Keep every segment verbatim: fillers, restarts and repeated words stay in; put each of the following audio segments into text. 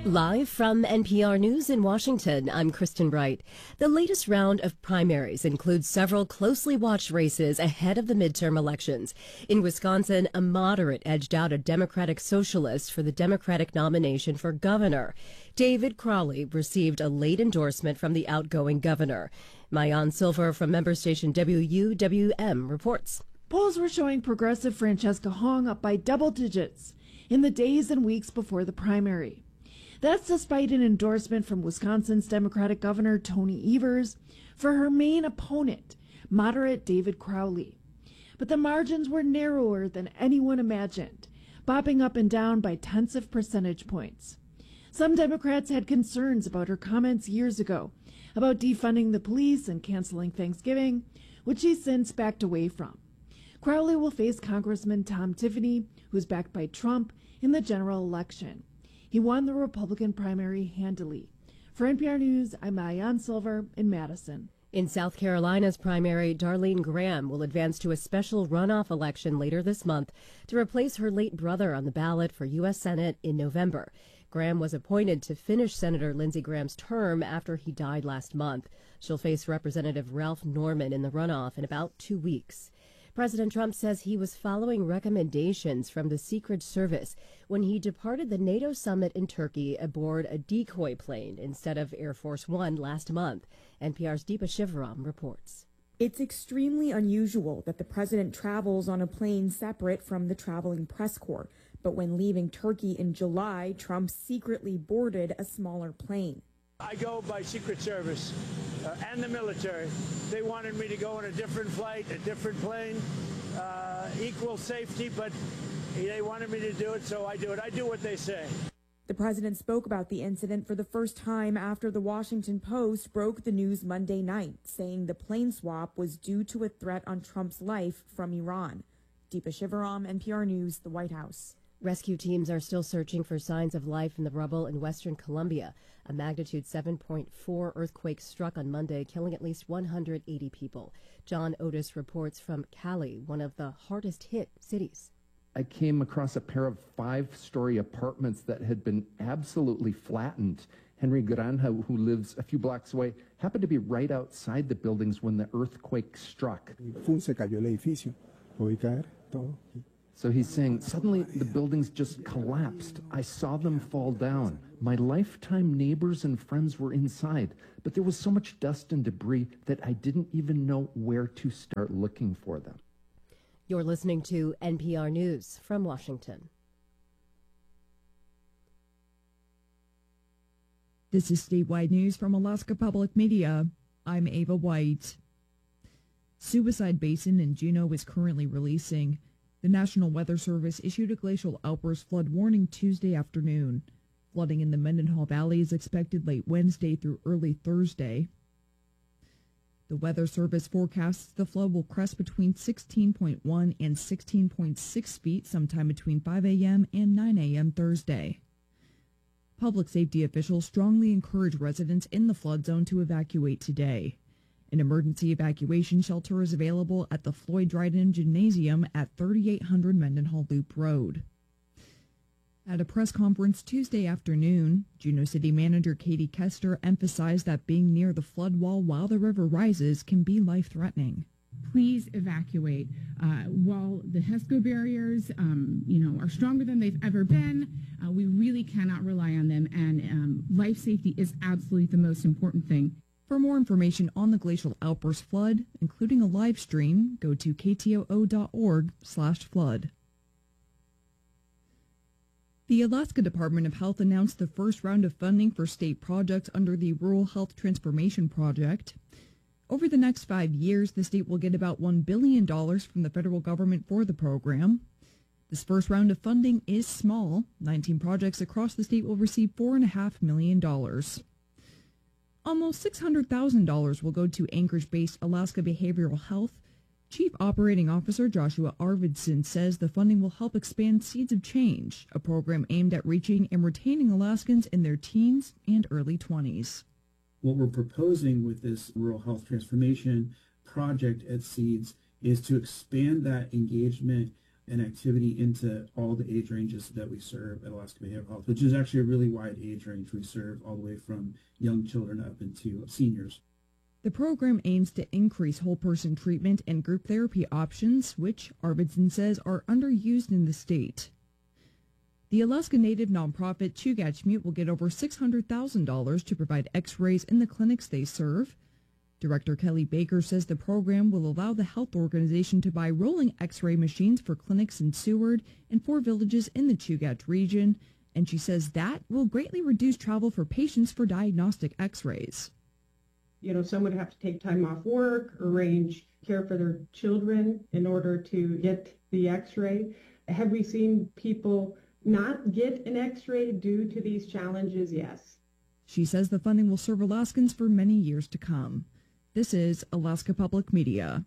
Live from N P R News in Washington, I'm Kristen Wright. The latest round of primaries includes several closely watched races ahead of the midterm elections. In Wisconsin, a moderate edged out a Democratic socialist for the Democratic nomination for governor. David Crowley received a late endorsement from the outgoing governor. Maayan Silver from member station W U W M reports. Polls were showing progressive Francesca Hong up by double digits in the days and weeks before the primary. That's despite an endorsement from Wisconsin's Democratic Governor Tony Evers for her main opponent, moderate David Crowley. But the margins were narrower than anyone imagined, bopping up and down by tenths of percentage points. Some Democrats had concerns about her comments years ago about defunding the police and canceling Thanksgiving, which she's since backed away from. Crowley will face Congressman Tom Tiffany, who's backed by Trump, in the general election. He won the Republican primary handily. For N P R News, I'm Maayan Silver in Madison. In South Carolina's primary, Darlene Graham will advance to a special runoff election later this month to replace her late brother on the ballot for U S Senate in November. Graham was appointed to finish Senator Lindsey Graham's term after he died last month. She'll face Representative Ralph Norman in the runoff in about two weeks. President Trump says he was following recommendations from the Secret Service when he departed the NATO summit in Turkey aboard a decoy plane instead of Air Force One last month. N P R's Deepa Shivaram reports. It's extremely unusual that the president travels on a plane separate from the traveling press corps. But when leaving Turkey in July, Trump secretly boarded a smaller plane. I go by Secret Service uh, and the military. They wanted me to go on a different flight, a different plane, uh, equal safety, but they wanted me to do it, so I do it. I do what they say. The president spoke about the incident for the first time after the Washington Post broke the news Monday night, saying the plane swap was due to a threat on Trump's life from Iran. Deepa Shivaram, N P R News, the White House. Rescue teams are still searching for signs of life in the rubble in western Colombia. A magnitude seven point four earthquake struck on Monday, killing at least one hundred eighty people. John Otis reports from Cali, one of the hardest hit cities. I came across a pair of five-story apartments that had been absolutely flattened. Henry Granja, who lives a few blocks away, happened to be right outside the buildings when the earthquake struck. So he's saying, suddenly the buildings just collapsed. I saw them fall down. My lifetime neighbors and friends were inside, but there was so much dust and debris that I didn't even know where to start looking for them. You're listening to N P R News from Washington. This is statewide news from Alaska Public Media. I'm Ava White. Suicide Basin in Juneau is currently releasing. The National Weather Service issued a glacial outburst flood warning Tuesday afternoon. Flooding in the Mendenhall Valley is expected late Wednesday through early Thursday. The Weather Service forecasts the flood will crest between sixteen point one and sixteen point six feet sometime between five a.m. and nine a.m. Thursday. Public safety officials strongly encourage residents in the flood zone to evacuate today. An emergency evacuation shelter is available at the Floyd Dryden Gymnasium at thirty-eight hundred Mendenhall Loop Road. At a press conference Tuesday afternoon, Juneau City Manager Katie Kester emphasized that being near the flood wall while the river rises can be life-threatening. Please evacuate. Uh, while the HESCO barriers, um, you know, are stronger than they've ever been, uh, we really cannot rely on them, and um, life safety is absolutely the most important thing. For more information on the glacial outburst flood, including a live stream, go to k t o o dot org slash flood. The Alaska Department of Health announced the first round of funding for state projects under the Rural Health Transformation Project. Over the next five years, the state will get about one billion dollars from the federal government for the program. This first round of funding is small. nineteen projects across the state will receive four point five million dollars. Almost six hundred thousand dollars will go to Anchorage-based Alaska Behavioral Health. Chief Operating Officer Joshua Arvidsson says the funding will help expand Seeds of Change, a program aimed at reaching and retaining Alaskans in their teens and early twenties. What we're proposing with this Rural Health Transformation project at Seeds is to expand that engagement and activity into all the age ranges that we serve at Alaska Behavioral Health, which is actually a really wide age range. We serve all the way from young children up into seniors. The program aims to increase whole-person treatment and group therapy options, which Arvidsson says are underused in the state. The Alaska Native nonprofit Chugach will get over six hundred thousand dollars to provide x-rays in the clinics they serve. Director Kelly Baker says the program will allow the health organization to buy rolling x-ray machines for clinics in Seward and four villages in the Chugach region, and she says that will greatly reduce travel for patients for diagnostic x-rays. You know, some would have to take time off work, arrange care for their children in order to get the x-ray. Have we seen people not get an x-ray due to these challenges? Yes. She says the funding will serve Alaskans for many years to come. This is Alaska Public Media.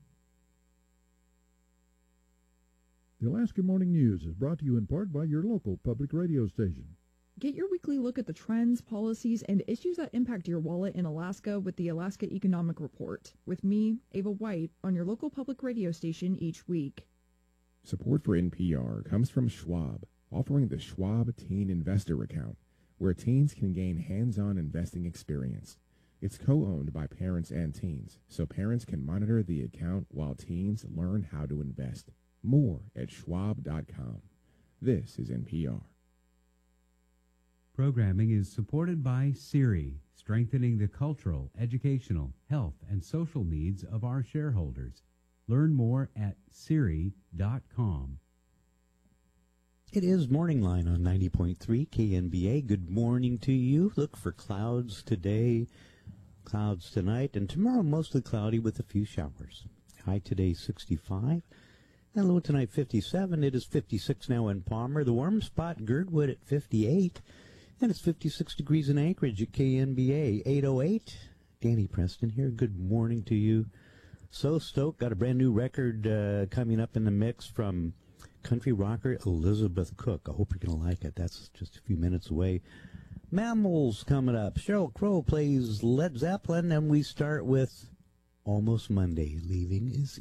The Alaska Morning News is brought to you in part by your local public radio station. Get your weekly look at the trends, policies, and issues that impact your wallet in Alaska with the Alaska Economic Report, with me, Ava White, on your local public radio station each week. Support for N P R comes from Schwab, offering the Schwab Teen Investor Account, where teens can gain hands-on investing experience. It's co-owned by parents and teens, so parents can monitor the account while teens learn how to invest. More at schwab dot com. This is N P R. Programming is supported by SIRI, strengthening the cultural, educational, health, and social needs of our shareholders. Learn more at siri dot com. It is Morning Line on ninety point three K N B A. Good morning to you. Look for clouds today, clouds tonight, and tomorrow mostly cloudy with a few showers. High today sixty-five, and low tonight fifty-seven. It is fifty-six now in Palmer. The warm spot Girdwood at fifty-eight, and it's fifty-six degrees in Anchorage at K N B A. eight oh eight. Danny Preston here. Good morning to you. So stoked. Got a brand new record uh, coming up in the mix from country rocker Elizabeth Cook. I hope you're going to like it. That's just a few minutes away. Mammals coming up. Sheryl Crow plays Led Zeppelin, and we start with Almost Monday. Leaving is